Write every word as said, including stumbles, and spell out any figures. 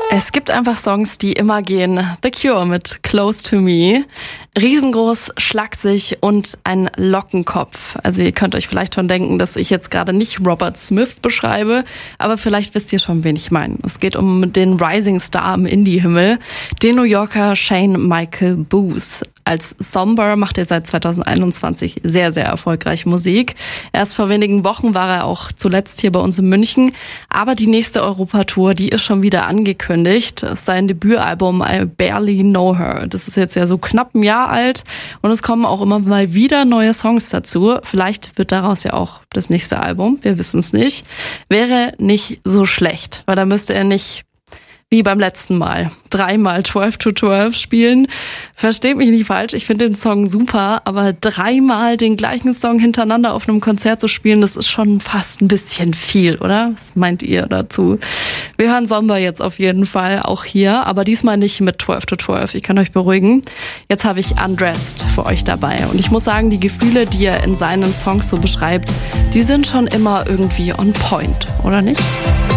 Es gibt einfach Songs, die immer gehen. The Cure mit Close to Me. Riesengroß, schlaksig und ein Lockenkopf. Also ihr könnt euch vielleicht schon denken, dass ich jetzt gerade nicht Robert Smith beschreibe, aber vielleicht wisst ihr schon, wen ich meine. Es geht um den Rising Star im Indie-Himmel, den New Yorker Shane Michael Booth. Als Somber macht er seit zweitausendeinundzwanzig sehr, sehr erfolgreich Musik. Erst vor wenigen Wochen war er auch zuletzt hier bei uns in München. Aber die nächste Europatour, die ist schon wieder angekündigt. Sein Debütalbum I Barely Know Her. Das ist jetzt ja so knapp ein Jahr alt. Und es kommen auch immer mal wieder neue Songs dazu. Vielleicht wird daraus ja auch das nächste Album. Wir wissen es nicht. Wäre nicht so schlecht, weil da müsste er nicht wie beim letzten Mal dreimal zwölf to zwölf spielen. Versteht mich nicht falsch, ich finde den Song super, aber dreimal den gleichen Song hintereinander auf einem Konzert zu spielen, das ist schon fast ein bisschen viel, oder? Was meint ihr dazu? Wir hören Somber jetzt auf jeden Fall auch hier, aber diesmal nicht mit zwölf to zwölf, ich kann euch beruhigen. Jetzt habe ich Undressed für euch dabei und ich muss sagen, die Gefühle, die er in seinen Songs so beschreibt, die sind schon immer irgendwie on point, oder nicht?